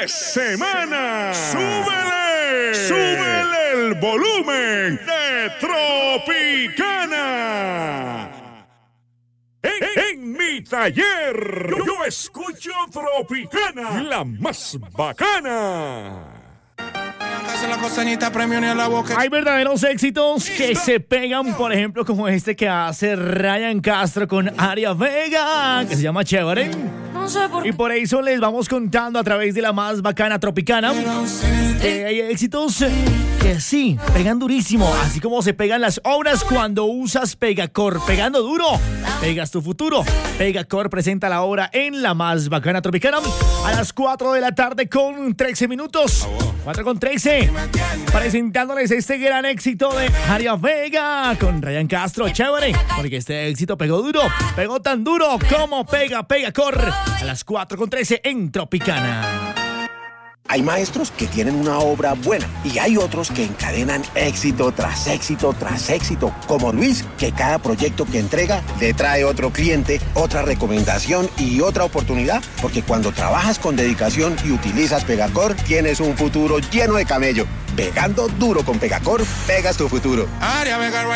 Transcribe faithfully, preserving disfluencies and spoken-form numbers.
de semana. ¡Súbele! ¡Súbele el volumen de Tropicana! En, en mi taller, yo, yo escucho Tropicana, la más bacana. Hay verdaderos éxitos que se pegan, por ejemplo, como este que hace Ryan Castro con Aria Vega, que se llama Chévere. Y por eso les vamos contando a través de la más bacana Tropicana que hay éxitos que sí, pegan durísimo, así como se pegan las obras cuando usas Pegacor. Pegando duro, pegas tu futuro. Pegacor presenta la obra en la más bacana Tropicana a las cuatro de la tarde con trece minutos. cuatro con trece. Presentándoles este gran éxito de Aria Vega con Ryan Castro. Chévere, porque este éxito pegó duro. Pegó tan duro como pega Pegacor a las cuatro con trece en Tropicana. Hay maestros que tienen una obra buena y hay otros que encadenan éxito tras éxito tras éxito, como Luis, que cada proyecto que entrega le trae otro cliente, otra recomendación y otra oportunidad, porque cuando trabajas con dedicación y utilizas Pegacor, tienes un futuro lleno de camello. Pegando duro con Pegacor, pegas tu futuro.